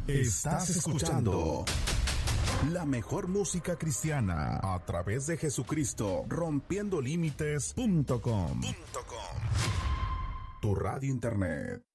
Estás escuchando la mejor música cristiana a través de Jesucristo, rompiendolímites.com. Tu radio internet.